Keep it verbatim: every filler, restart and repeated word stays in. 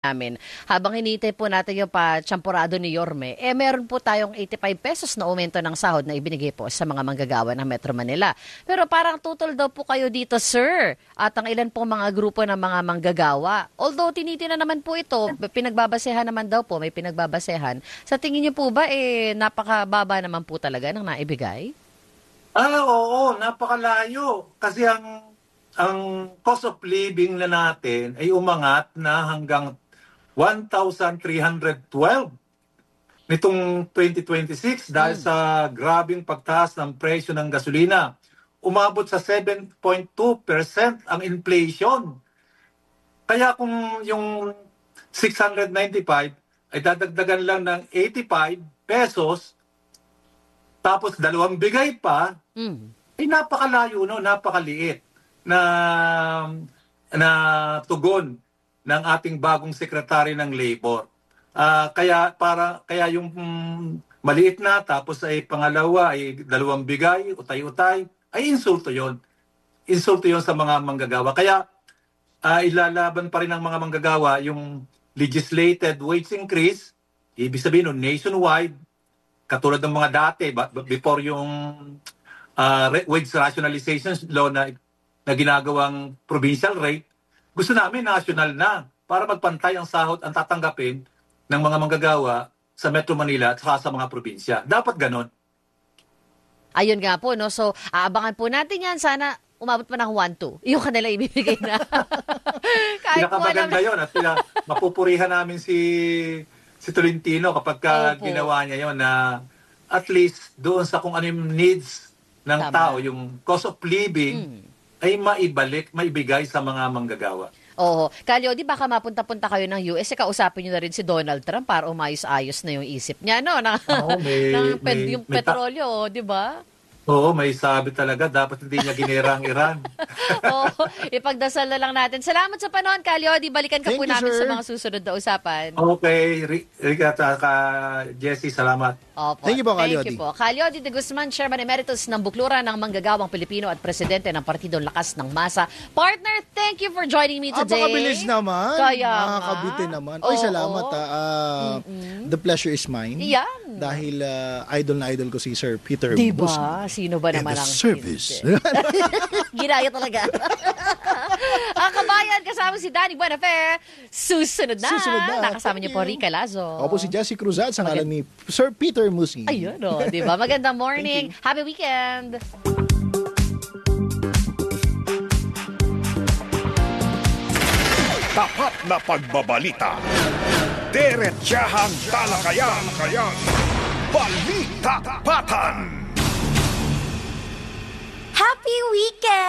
namin. Habang hinihintay po natin yung pa-champurado ni Yorme, eh meron po tayong eighty-five pesos na aumento ng sahod na ibinigay po sa mga manggagawa ng Metro Manila. Pero parang tutol daw po kayo dito, sir. At ang ilan po mga grupo ng mga manggagawa. Although tinitina naman po ito, pinagbabasehan naman daw po, may pinagbabasehan. Sa tingin niyo po ba, eh, napakababa naman po talaga ng naibigay? Ah, oo, napakalayo. Kasi ang ang cost of living na natin ay umangat na hanggang one thousand three hundred twelve nitong twenty twenty-six dahil Hmm. sa grabing pagtaas ng presyo ng gasolina. Umabot sa seven point two percent ang inflation. Kaya kung yung six hundred ninety-five ay dadagdagan lang ng eighty-five pesos, tapos dalawang bigay pa, Mm. ay napakalayo, no, napakaliit na na tugon ng ating bagong sekretary ng Labor. Ah, kaya para kaya yung mm, maliit na tapos ay pangalawa ay dalawang bigay, utay-utay, ay insulto 'yon. Insulto 'yon sa mga manggagawa. Kaya ah, ilalaban pa rin ng mga manggagawa yung legislated wage increase, ibig sabihin no, nationwide, katulad ng mga dati ba- before yung uh, wage rationalization law na, na ginagawang provincial rate, gusto namin national na para magpantay ang sahod ang tatanggapin ng mga manggagawa sa Metro Manila at saka sa mga probinsya. Dapat ganon. Ayun nga po, no? So, aabangan po natin yan. Sana umabot pa ng one two. Yung kanila ibibigay na. Kahit po Pinakamaganda naman. yun at pina, mapupurihan namin si si Tolentino kapag ka Opo. ginawa niya yon na at least doon sa kung ano yung needs ng Tama. tao, yung cost of living, ay maibalik, maibigay sa mga manggagawa. Oo. Kalyo, di baka mapunta-punta kayo ng U S, eh, kausapin nyo na rin si Donald Trump para umayos-ayos na yung isip niya, no? Na, Oo, may- ng pet, may- yung may ta- petrolyo, di ba? Oo, may sabi talaga, dapat hindi niya ginera ang Iran. Oo. Ipagdasal na lang natin. Salamat sa panahon, Kalyo. Di balikan ka Thank po you, namin sir. sa mga susunod na usapan. Okay, Rick at ka, Jessie, salamat. Opo. Thank you po, Thank Calyodi. you po. Calyodi de Guzman, Chairman Emeritus ng Bukluran ng Manggagawang Pilipino at Presidente ng Partidong Lakas ng Masa. Partner, thank you for joining me today. Napakabilis naman. Kaya nga. Nakakabitin naman. Oy, Oo. salamat. ah. Ah, the pleasure is mine. Yan. Dahil ah, idol na idol ko si Sir Peter Diba? Busni. Sino ba And naman the ang service. hindi? Ginaya talaga. Ang kabayan, kasama si Danny Buenafe. Susunod na. Susunod na. Nakasama niyo po Thank you. Rica Lazo. Opo, si Jessie Cruzat sa Magand- ngalan ni Sir Peter Musni. Ayun, o. Diba? Magandang morning. Happy weekend. Tapat na pagbabalita. Diretsahang talakayan. Balita Patan. Happy weekend!